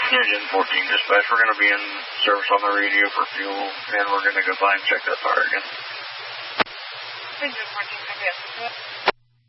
Engine 14 dispatch, we're going to be in service on the radio for fuel, and we're going to go by and check that fire again. Engine 14, copy.